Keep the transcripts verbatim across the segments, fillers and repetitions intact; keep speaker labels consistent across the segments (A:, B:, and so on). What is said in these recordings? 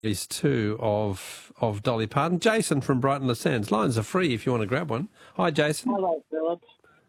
A: is two of of Dolly Parton. Jason from Brighton Le Sands. Lines are free if you want to grab one. Hi, Jason.
B: Hello, Philip.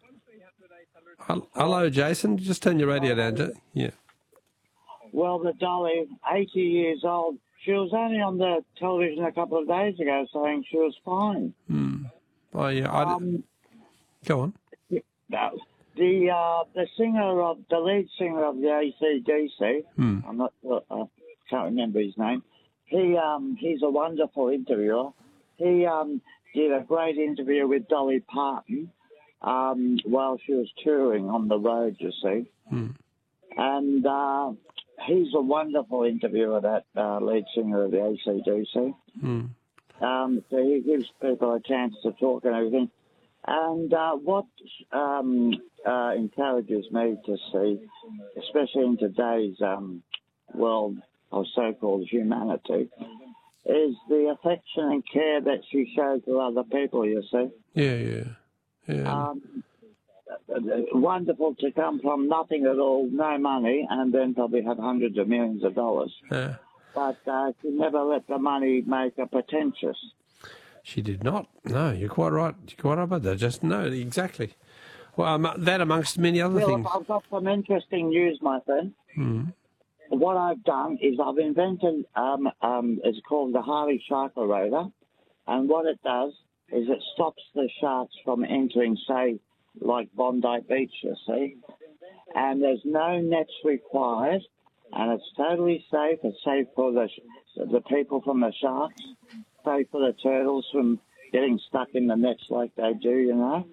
A: Hel- Hello, Jason. Just turn your radio down. Ja- Yeah.
B: Well, the Dolly, eighty years old, she was only on the television a couple of days ago saying she was fine.
A: Hmm. Oh, yeah. I d-
B: Um,
A: Go on.
B: the the, uh, the singer of the lead singer of the A C D C,
A: Hmm.
B: I'm not, uh, can't remember his name. He um he's a wonderful interviewer. He um did a great interview with Dolly Parton um while she was touring on the road. You see,
A: Hmm.
B: and uh, he's a wonderful interviewer. That uh, lead singer of the A C D C.
A: Hmm.
B: Um, so he gives people a chance to talk and everything. And uh, what um, uh, encourages me to see, especially in today's um, world of so-called humanity, is the affection and care that she shows to other people, you see.
A: Yeah, yeah. Yeah.
B: Um, wonderful to come from nothing at all, no money, and then probably have hundreds of millions of dollars.
A: yeah.
B: But uh, she never let the money make her pretentious.
A: She did not. No, you're quite right. You're quite right about that. Just no, exactly. Well, um, that amongst many other
B: Well,
A: things.
B: I've got some interesting news, my friend.
A: Hmm.
B: What I've done is I've invented, um, um, it's called the Harley Shark Eraser, and what it does is it stops the sharks from entering, say, like Bondi Beach, you see, and there's no nets required, and it's totally safe. It's safe for the the people from the sharks, safe for the turtles from getting stuck in the nets like they do, you know.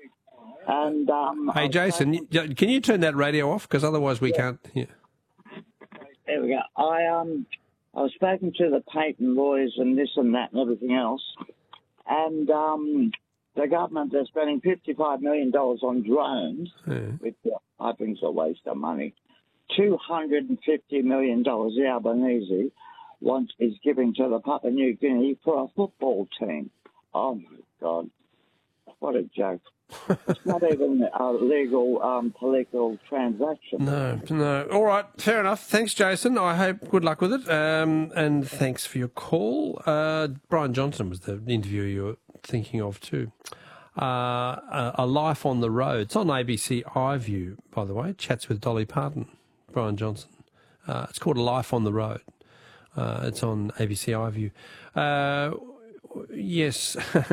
B: And um,
A: Hey,
B: I've
A: Jason,
B: spoken-
A: y- can you turn that radio off? Because otherwise we can't. Yeah.
B: There we go. I um, I was speaking to the patent lawyers and this and that and everything else, and um, the government is spending fifty-five million dollars on drones,
A: Yeah.
B: which I think is a waste of money. Two hundred and fifty million dollars the Albanese wants is giving to the Papua New Guinea for a football team. Oh my God, what a joke! It's not even a legal um, political transaction.
A: No, no. All right, fair enough. Thanks, Jason. I hope good luck with it. Um, and thanks for your call. Uh, Brian Johnson was the interviewer you were thinking of too. Uh, a, a Life on the Road. It's on A B C iView, by the way. Chats with Dolly Parton, Brian Johnson. Uh, it's called A Life on the Road. Uh, it's on A B C iView. Uh, yes.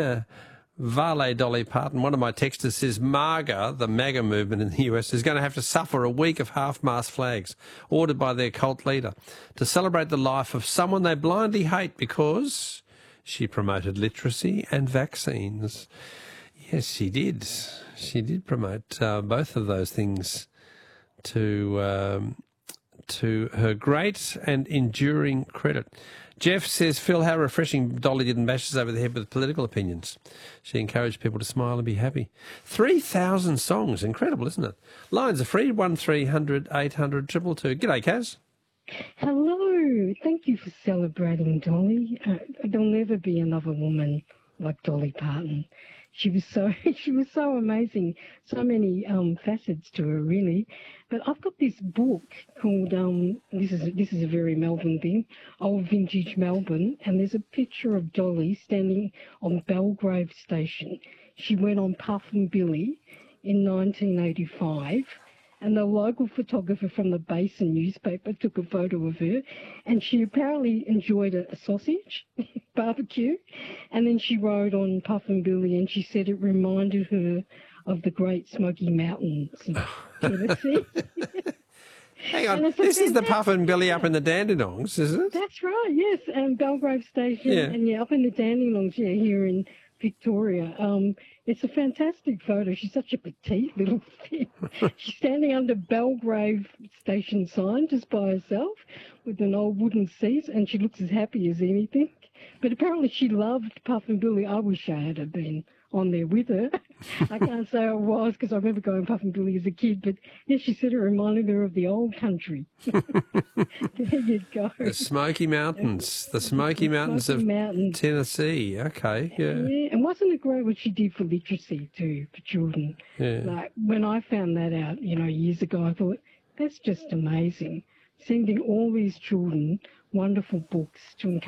A: Vale Dolly Parton, one of my texters says MAGA, the MAGA movement in the U S, is going to have to suffer a week of half-mast flags ordered by their cult leader to celebrate the life of someone they blindly hate because she promoted literacy and vaccines. Yes, she did. She did promote uh, both of those things to um, to her great and enduring credit. Jeff says, Phil, how refreshing Dolly didn't bash us over the head with political opinions. She encouraged people to smile and be happy. three thousand songs. Incredible, isn't it? Lines are free, one three hundred eight hundred two two two. G'day, Kaz.
C: Hello. Thank you for celebrating Dolly. Uh, there'll never be another woman like Dolly Parton. She was so she was so amazing. So many um, facets to her, really. But I've got this book called um, this is this is a very Melbourne thing, Old Vintage Melbourne, and there's a picture of Dolly standing on Belgrave Station. She went on Puff and Billy in nineteen eighty-five. And the local photographer from the Basin newspaper took a photo of her, and she apparently enjoyed a, a sausage barbecue, and then she rode on Puff and Billy, and she said it reminded her of the Great Smoky Mountains in Tennessee.
A: Hang on,
C: And it's a
A: this is the
C: fantastic-
A: Puff and Billy up in the Dandenongs, isn't it?
C: That's right, yes, and Belgrave Station,
A: Yeah.
C: and yeah, up in the Dandenongs, yeah, here in Victoria. Um, it's a fantastic photo. She's such a petite little thing. She's standing under Belgrave Station sign just by herself with an old wooden seat, and she looks as happy as anything. But apparently she loved Puff and Billy. I wish I had been on there with her. I can't say I was because I remember going Puff and Billy as a kid, but yes, she said it reminded her of the old country. There you go.
A: The Smoky Mountains. The Smoky Mountains
C: Smoky
A: of
C: Mountains.
A: Tennessee. Okay, yeah.
C: Yeah, and wasn't it great what she did for literacy too, for children?
A: Yeah.
C: Like when I found that out, you know, years ago, I thought, that's just amazing. Sending all these children wonderful books to encourage